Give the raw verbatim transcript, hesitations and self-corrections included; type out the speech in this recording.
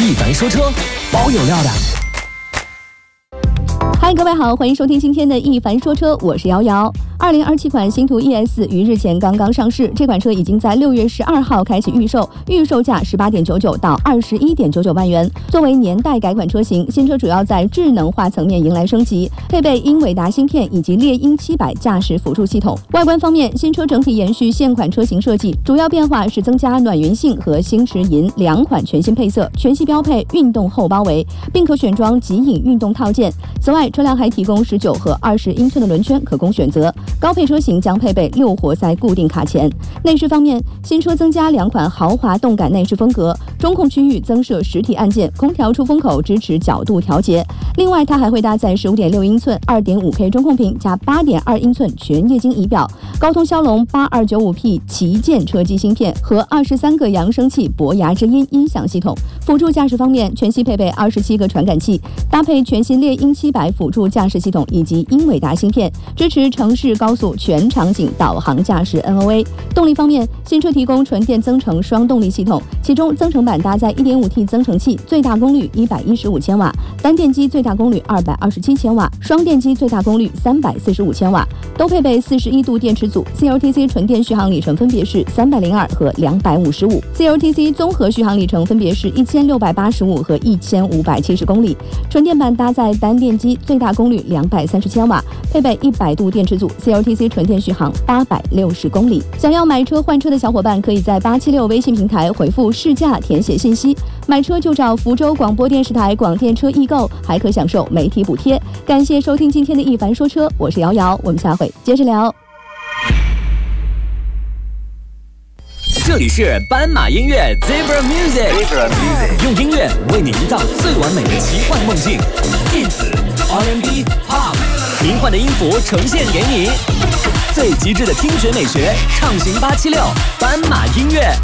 一凡说车，包有料的。 嗨，各位好，欢迎收听今天的一凡说车，我是瑶瑶。二零二七款星途 E S 于日前刚刚上市，这款车已经在六月十二号开启预售，预售价十八点九九到二十一点九九万元。作为年代改款车型，新车主要在智能化层面迎来升级，配备英伟达芯片以及猎鹰七百驾驶辅助系统。外观方面，新车整体延续现款车型设计，主要变化是增加暖云性和星驰银两款全新配色，全系标配运动后包围，并可选装极影运动套件。此外，车辆还提供十九和二十英寸的轮圈可供选择。高配车型将配备六活塞固定卡钳。内饰方面，新车增加两款豪华动感内饰风格，中控区域增设实体按键，空调出风口支持角度调节。另外，它还会搭载 十五点六英寸 二点五 K 中控屏加 八点二英寸全液晶仪表，高通骁龙 八二九五 P 旗舰车机芯片和二十三个扬声器博雅之音音响系统。辅助驾驶方面，全系配备二十七个传感器，搭配全新猎鹰七百辅助驾驶系统以及英伟达芯片，支持城市高速全场景导航驾驶 N O A。 动力方面，新车提供纯电增程双动力系统，其中增程版搭载 一点五 T 增程器，最大功率一百一十五千瓦，单电机最大功率二百二十七千瓦，双电机最大功率三百四十五千瓦，都配备四十一度电池组。 C L T C 纯电续航里程分别是三百零二和两百五十五， C L T C 综合续航里程分别是一千六百八十五和一千五百七十公里。纯电版搭载单电机，最大功率两百三十千瓦，配备一百度电池组， C L T C 纯电续航八百六十公里。想要买车换车的小伙伴，可以在八七六微信平台回复试驾填写信息，买车就找福州广播电视台广电车易购，还可享受媒体补贴。感谢收听今天的一凡说车，我是瑶瑶，我们下回接着聊。 这里是斑马音乐 Zebra Music， 用音乐为你营造最完美的奇幻梦境，电子 R and B、Pop， 迷幻的音符呈现给你，最极致的听觉美学，畅行八七六斑马音乐。